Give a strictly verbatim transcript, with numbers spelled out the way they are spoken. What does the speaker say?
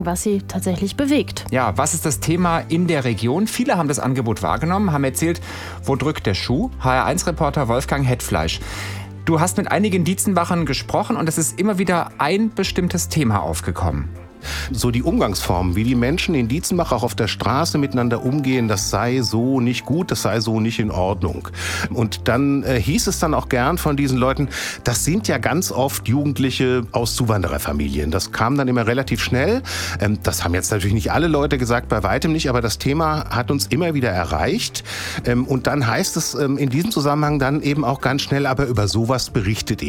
was sie tatsächlich bewegt. Ja, was ist das Thema in der Region? Viele haben das Angebot wahrgenommen, haben erzählt, wo drückt der Schuh? H R eins Reporter Wolfgang Hetfleisch. Du hast mit einigen Dietzenbachern gesprochen und es ist immer wieder ein bestimmtes Thema aufgekommen. So die Umgangsformen, wie die Menschen in Dietzenbach auch auf der Straße miteinander umgehen, das sei so nicht gut, das sei so nicht in Ordnung. Und dann äh, hieß es dann auch gern von diesen Leuten, das sind ja ganz oft Jugendliche aus Zuwandererfamilien. Das kam dann immer relativ schnell. Ähm, das haben jetzt natürlich nicht alle Leute gesagt, bei weitem nicht, aber das Thema hat uns immer wieder erreicht. Ähm, und dann heißt es ähm, in diesem Zusammenhang dann eben auch ganz schnell, aber über sowas berichtet ihr.